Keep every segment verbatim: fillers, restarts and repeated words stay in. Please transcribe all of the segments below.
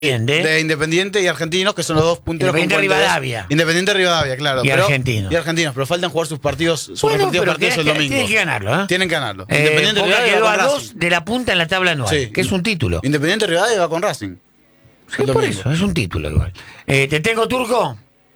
¿De? de Independiente y Argentinos, que son los dos punteros. Independiente Rivadavia. Independiente Rivadavia, claro. Y pero, Argentinos. Y Argentinos, pero faltan jugar sus partidos, sus bueno, respectivos partidos el domingo. Tienen que ganarlo, ¿eh? Tienen que ganarlo. Eh, Independiente Rivadavia quedó va a con dos Racing. de la punta en la tabla anual, Sí. que es un título. Independiente Rivadavia va con Racing. Sí, por eso, es un título igual. Eh, ¿Te tengo, Turco?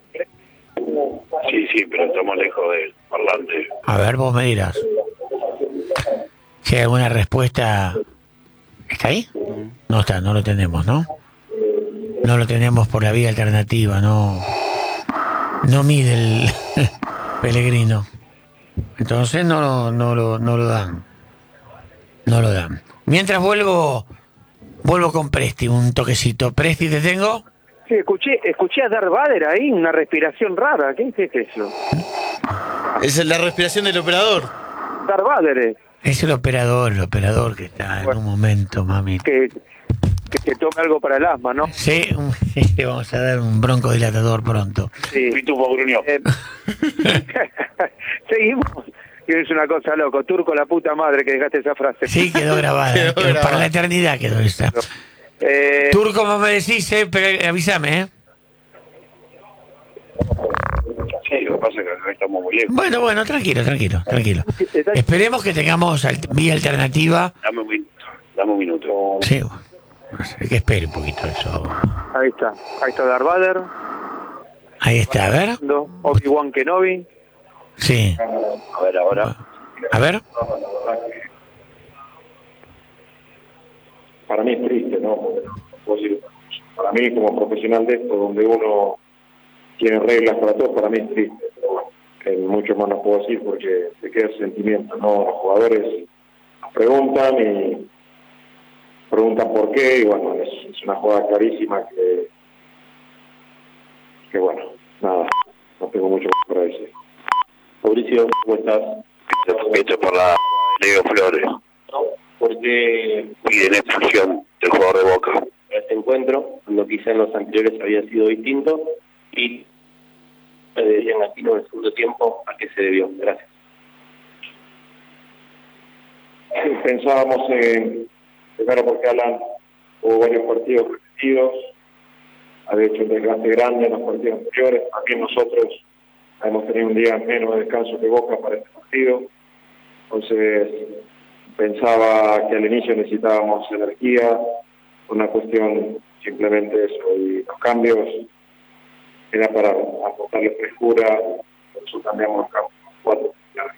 Sí, sí, pero estamos lejos del parlante. A ver, vos me dirás. Si hay alguna respuesta... ¿Está ahí? No está, no lo tenemos, ¿no? No lo tenemos por la vía alternativa, no... No mide el Pellegrino. Entonces no, lo- no, lo, no lo dan. No lo dan. Mientras vuelvo... Vuelvo con Presti, un toquecito. Presti, ¿te tengo? Sí, escuché, escuché a Darth Vader ahí, una respiración rara. ¿Qué es eso? Es la respiración del operador. Darth Vader, eh, Es el operador, el operador que está en un momento, mami. que, que se tome algo para el asma, ¿no? Sí, un- sí, le vamos a dar un broncodilatador pronto. Sí. Pitufo gruñó. Eh, seguimos. Que es una cosa loco. Turco, la puta madre que dejaste esa frase. Sí, quedó grabada. Quedó quedó grabada. Para la eternidad quedó esa. Eh, Turco, vos me decís, eh, pero avísame, ¿eh? Sí, lo que pasa es que acá estamos muy lejos. Bueno, bueno, tranquilo, tranquilo, tranquilo. Esperemos que tengamos al- vía alternativa. Dame un minuto, dame un minuto. Sí, no sé, hay que espere un poquito eso. ahí está. Ahí está Darth Vader. Ahí está, a ver. No, Obi-Wan Kenobi. Sí, A ver, ahora. a ver. Para mí es triste, ¿no? Porque, puedo decir, para mí como profesional de esto, donde uno tiene reglas para todo, para mí es triste. Pero bueno, eh, mucho más no puedo decir porque te queda ese sentimiento, ¿no? Los jugadores preguntan y preguntan por qué, y bueno, es, es una jugada clarísima que, que bueno, nada, no tengo mucho más para decir. Mauricio, ¿cómo estás? Esto por la Leo Flores. Porque Piden expulsión del jugador de Boca. este encuentro, cuando quizá en los anteriores había sido distinto, y me deberían aquí en el segundo tiempo a qué se debió. Gracias. Pensábamos en, primero porque Alan hubo varios partidos repetidos, había hecho un desgaste grande en los partidos anteriores, también nosotros hemos tenido un día menos de descanso que Boca para este partido, entonces pensaba que al inicio necesitábamos energía, una cuestión simplemente eso, y los cambios era para aportarle frescura, por eso cambiamos los campos cuatro.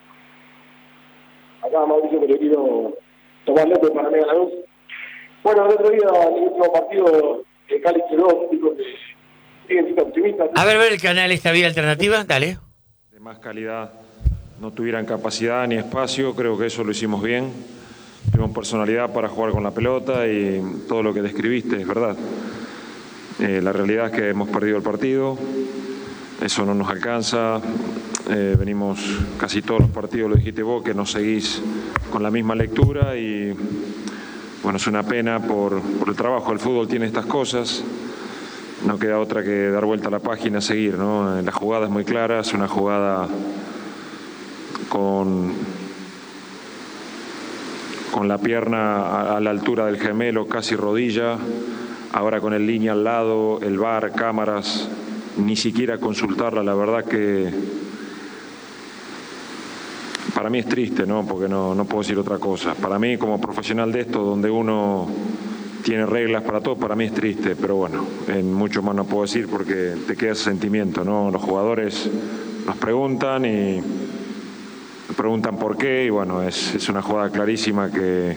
Acá Mauricio Pellegrino, Tomás López para Mega La Luz. Bueno, el otro día, en el último partido, el Cali quedó, dijo que siguen siendo optimistas. A ver, ver el canal esta vía alternativa, dale. De más calidad no tuvieran capacidad ni espacio, creo que eso lo hicimos bien. Tuvimos personalidad para jugar con la pelota y todo lo que describiste es verdad. Eh, la realidad es que hemos perdido el partido, eso no nos alcanza. Eh, venimos casi todos los partidos, lo dijiste vos, que nos seguís con la misma lectura y bueno, es una pena por, por el trabajo. El fútbol tiene estas cosas. No queda otra que dar vuelta a la página, seguir, ¿no? La jugada es muy clara, es una jugada con, con la pierna a, a la altura del gemelo, casi rodilla, ahora con el línea al lado, el V A R, cámaras, ni siquiera consultarla, la verdad que para mí es triste, ¿no? Porque no, no puedo decir otra cosa. Para mí, como profesional de esto, donde uno tiene reglas para todo, para mí es triste, pero bueno, en mucho más no puedo decir porque te queda ese sentimiento, ¿no? Los jugadores nos preguntan y preguntan por qué y bueno, es, es una jugada clarísima que,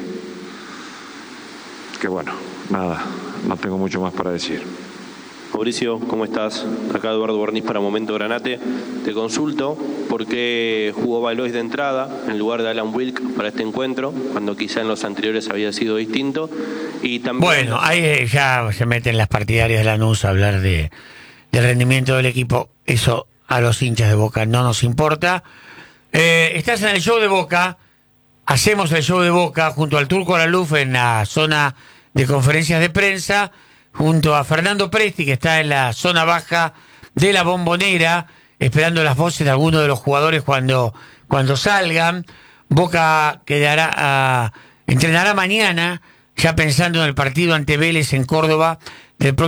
que bueno, nada, no tengo mucho más para decir. Mauricio, ¿cómo estás? Acá Eduardo Bornis para Momento Granate. Te consulto por qué jugó Valois de entrada en lugar de Alan Wilk para este encuentro, cuando quizá en los anteriores había sido distinto. Y también... Bueno, ahí ya se meten las partidarias de Lanús a hablar de, del rendimiento del equipo. Eso a los hinchas de Boca no nos importa. Eh, estás en el show de Boca. Hacemos el show de Boca junto al Turco Araluf en la zona de conferencias de prensa, junto a Fernando Presti, que está en la zona baja de la Bombonera, esperando las voces de algunos de los jugadores cuando, cuando salgan. Boca quedará, uh, entrenará mañana, ya pensando en el partido ante Vélez en Córdoba del